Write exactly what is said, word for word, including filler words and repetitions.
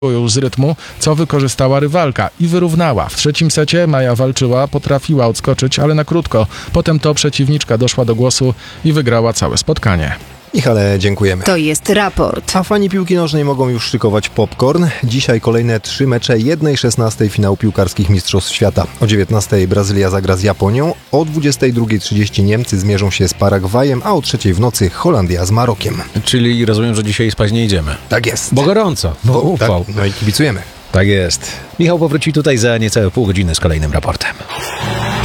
z rytmu, co wykorzystała rywalka i wyrównała. W trzecim secie Maja walczyła, potrafiła odskoczyć, ale na krótko. Potem to przeciwniczka doszła do głosu i wygrała całe spotkanie. Michale, dziękujemy. To jest raport. A fani piłki nożnej mogą już szykować popcorn. Dzisiaj kolejne trzy mecze jednej szesnastej finału piłkarskich Mistrzostw Świata. O dziewiętnastej Brazylia zagra z Japonią, o dwudziestej drugiej trzydzieści Niemcy zmierzą się z Paragwajem, a o trzeciej w nocy Holandia z Marokiem. Czyli rozumiem, że dzisiaj spać nie idziemy. Tak jest. Bo gorąco, bo upał. Tak, no i kibicujemy. Tak jest. Michał powróci tutaj za niecałe pół godziny z kolejnym raportem.